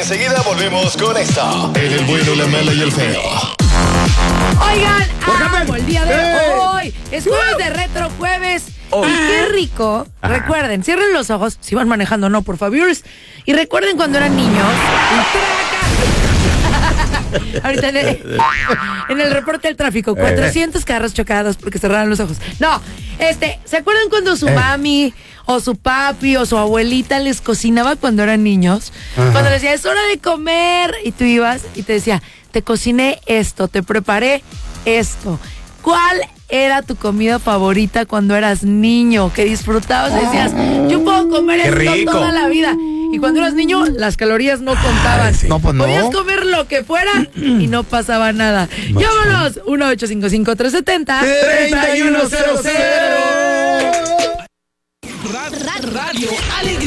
Enseguida volvemos con esta. El bueno, la mala y el feo. Oigan, amo el día de hoy. Es jueves de Retro Jueves. Y qué rico. Recuerden, cierren los ojos. Si van manejando, no, por favor. Y recuerden cuando eran niños. Ahorita en el reporte del tráfico, 400 carros chocados porque cerraron los ojos. No, ¿se acuerdan cuando su mami o su papi o su abuelita les cocinaba cuando eran niños? Ajá. Cuando les decía, es hora de comer, y tú ibas y te decía, te cociné esto, te preparé esto. ¿Cuál era tu comida favorita cuando eras niño? Que disfrutabas, decías, yo puedo comer esto toda la vida. Y cuando eras niño, las calorías no contaban. Sí. No, pues no. Podías comer lo que fuera y no pasaba nada. Llámanos, 1-855-370-3100. Radio Alegría.